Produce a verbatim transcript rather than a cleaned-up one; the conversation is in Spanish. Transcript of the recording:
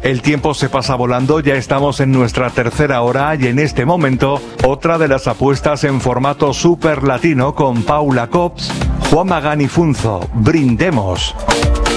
El tiempo se pasa volando, ya estamos en nuestra tercera hora y en este momento otra de las apuestas en formato super latino con Paula Cops, Juan Magán y Funzo. Brindemos.